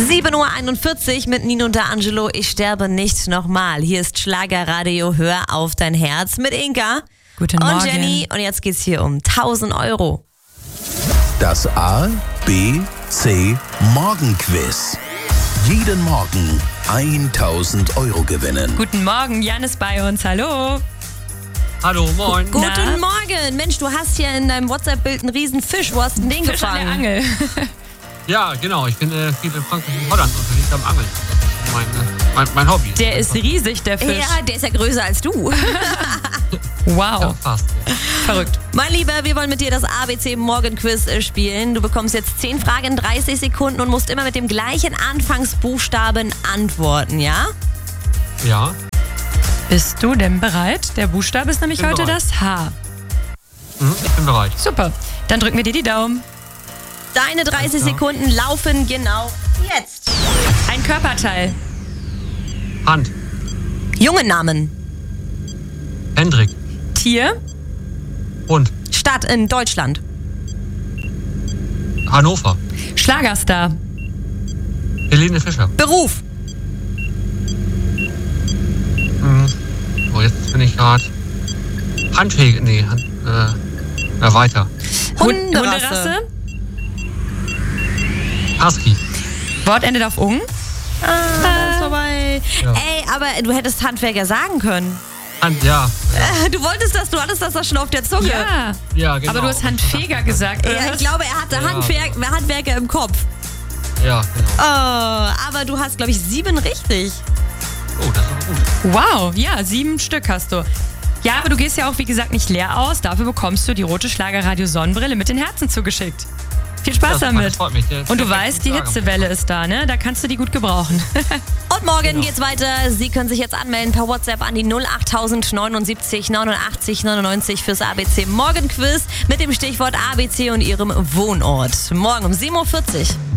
7:41 Uhr mit Nino und D'Angelo. Ich sterbe nicht nochmal. Hier ist Schlagerradio, hör auf dein Herz mit Inka. Guten Morgen. Und Jenny. Und jetzt geht's hier um 1000 Euro. Das A, B, C Morgenquiz. Jeden Morgen 1000 Euro gewinnen. Guten Morgen, Jan ist bei uns. Hallo. Hallo, moin. Guten Morgen. Mensch, du hast hier in deinem WhatsApp-Bild einen riesen Fisch. Wo hast du den Fisch an der gefangen? Angel. Ja, genau. Ich bin viel in Frankreich und Holland unterwegs am Angeln. Das ist mein Hobby. Der ist riesig, der Fisch. Ja, der ist ja größer als du. Wow. Ja, fast. Ja. Verrückt. Mein Lieber, wir wollen mit dir das ABC Morgenquiz spielen. Du bekommst jetzt 10 Fragen in 30 Sekunden und musst immer mit dem gleichen Anfangsbuchstaben antworten, ja? Ja. Bist du denn bereit? Der Buchstabe ist nämlich Bin heute bereit. das H. Ich bin bereit. Super. Dann drücken wir dir die Daumen. Deine 30 Sekunden laufen genau jetzt. Ein Körperteil. Hand. Junge Namen. Hendrik. Tier. Hund. Stadt in Deutschland. Hannover. Schlagerstar. Helene Fischer. Beruf. Oh, jetzt bin ich gerade. Handfähig. Nee, weiter. Hunderasse. Husky. Wort endet auf ung. Das ist vorbei. Ja. Ey, aber du hättest Handwerker sagen können. Hand, ja. Du hattest das doch schon auf der Zunge. Ja. Ja, genau. Aber du hast Handfeger gesagt. oder Ja, ich was? glaube, er hatte Handwerker im Kopf. Ja, genau. Oh, aber du hast, glaube ich, 7 richtig. Oh, das ist aber gut. Wow, ja, 7 Stück hast du. Ja, aber du gehst ja auch, wie gesagt, nicht leer aus. Dafür bekommst du die rote Schlagerradio-Sonnenbrille mit den Herzen zugeschickt. Viel Spaß damit. Das freut mich. Und du weißt, die Hitzewelle ist da, ne? Da kannst du die gut gebrauchen. Und morgen geht's weiter. Sie können sich jetzt anmelden per WhatsApp an die 08000 79 89 99 fürs ABC Morgenquiz mit dem Stichwort ABC und Ihrem Wohnort. Morgen um 7:40 Uhr.